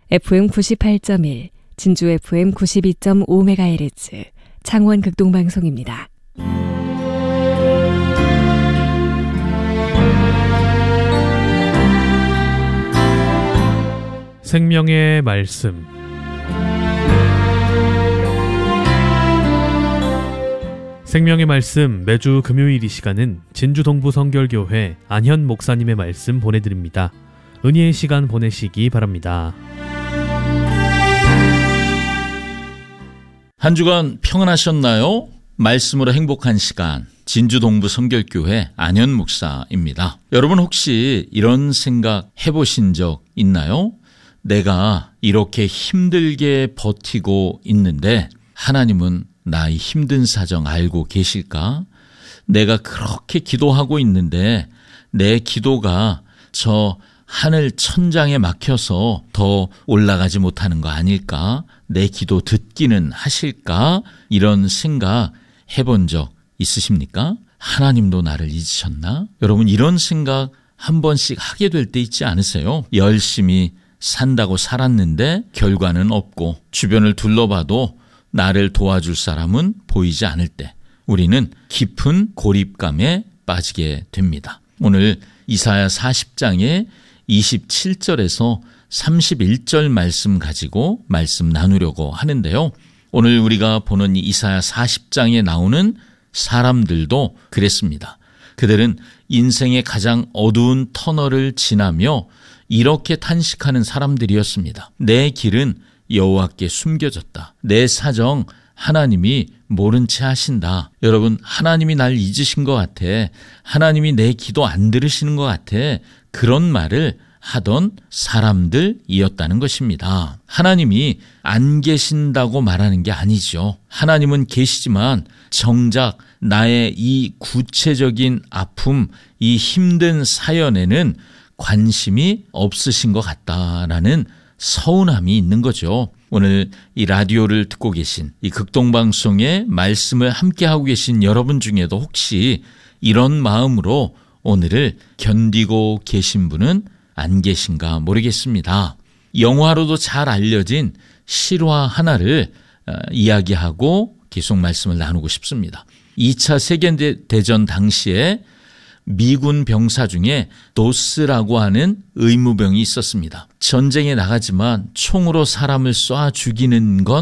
FM 98.1, 진주 FM 92.5MHz, 창원 극동방송입니다. 생명의 말씀. 생명의 말씀 매주 금요일 이 시간은 진주 동부 성결교회 안현 목사님의 말씀 보내드립니다. 은혜의 시간 보내시기 바랍니다. 한 주간 평안하셨나요? 말씀으로 행복한 시간, 진주 동부 성결교회 안현 목사입니다. 여러분 혹시 이런 생각 해보신 적 있나요? 내가 이렇게 힘들게 버티고 있는데 하나님은 나의 힘든 사정 알고 계실까? 내가 그렇게 기도하고 있는데 내 기도가 저 하늘 천장에 막혀서 더 올라가지 못하는 거 아닐까? 내 기도 듣기는 하실까? 이런 생각 해본 적 있으십니까? 하나님도 나를 잊으셨나? 여러분 이런 생각 한 번씩 하게 될 때 있지 않으세요? 열심히 산다고 살았는데 결과는 없고 주변을 둘러봐도 나를 도와줄 사람은 보이지 않을 때 우리는 깊은 고립감에 빠지게 됩니다. 오늘 이사야 40장의 27절에서 31절 말씀 가지고 말씀 나누려고 하는데요. 오늘 우리가 보는 이사야 40장에 나오는 사람들도 그랬습니다. 그들은 인생의 가장 어두운 터널을 지나며 이렇게 탄식하는 사람들이었습니다. 내 길은 여호와께 숨겨졌다. 내 사정 하나님이 모른 채 하신다. 여러분 하나님이 날 잊으신 것 같아. 하나님이 내 기도 안 들으시는 것 같아. 그런 말을 하던 사람들이었다는 것입니다. 하나님이 안 계신다고 말하는 게 아니죠. 하나님은 계시지만 정작 나의 이 구체적인 아픔, 이 힘든 사연에는 관심이 없으신 것 같다라는 서운함이 있는 거죠. 오늘 이 라디오를 듣고 계신 이 극동방송의 말씀을 함께하고 계신 여러분 중에도 혹시 이런 마음으로 오늘을 견디고 계신 분은 안 계신가 모르겠습니다. 영화로도 잘 알려진 실화 하나를 이야기하고 계속 말씀을 나누고 싶습니다. 2차 세계대전 당시에 미군 병사 중에 도스라고 하는 의무병이 있었습니다. 전쟁에 나가지만 총으로 사람을 쏴 죽이는 건